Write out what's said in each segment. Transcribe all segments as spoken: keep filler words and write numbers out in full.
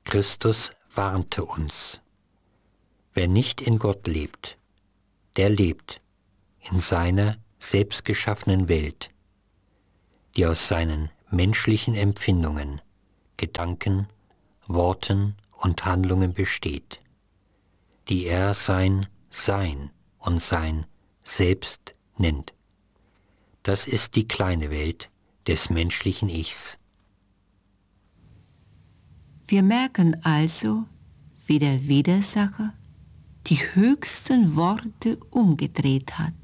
Christus warnte uns. Wer nicht in Gott lebt, der lebt in seiner selbstgeschaffenen Welt, die aus seinen menschlichen Empfindungen, Gedanken, Worten und Handlungen besteht, die er sein Sein und sein Selbst nennt. Das ist die kleine Welt des menschlichen Ichs. Wir merken also, wie der Widersacher die höchsten Worte umgedreht hat.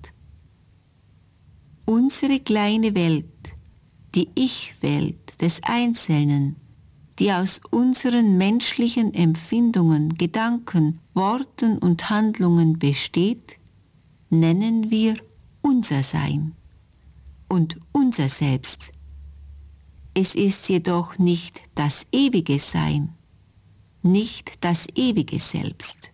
Unsere kleine Welt, die Ich-Welt des Einzelnen, die aus unseren menschlichen Empfindungen, Gedanken, Worten und Handlungen besteht, nennen wir unser Sein und unser Selbst. Es ist jedoch nicht das ewige Sein, nicht das ewige Selbst.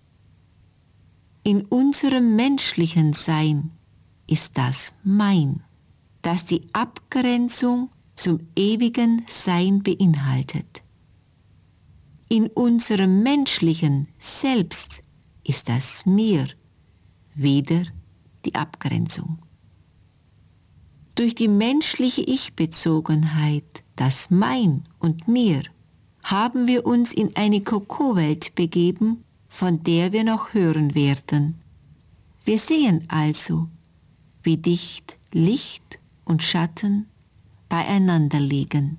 In unserem menschlichen Sein ist das Mein, das die Abgrenzung zum ewigen Sein beinhaltet. In unserem menschlichen Selbst ist das Mir, wieder die Abgrenzung. Durch die menschliche Ich-Bezogenheit, das Mein und Mir, haben wir uns in eine Kokowelt begeben, von der wir noch hören werden. Wir sehen also, wie dicht Licht und Schatten beieinander liegen.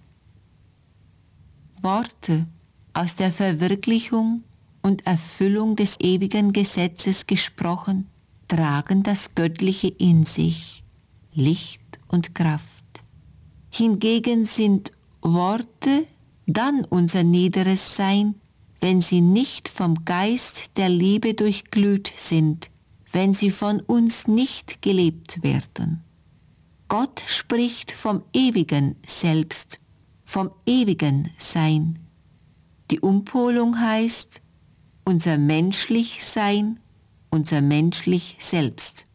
Worte aus der Verwirklichung und Erfüllung des ewigen Gesetzes gesprochen, tragen das Göttliche in sich, Licht und Kraft. Hingegen sind Worte dann unser niederes Sein, wenn sie nicht vom Geist der Liebe durchglüht sind, wenn sie von uns nicht gelebt werden. Gott spricht vom ewigen Selbst, vom ewigen Sein. Die Umpolung heißt unser menschlich Sein, unser menschlich Selbst.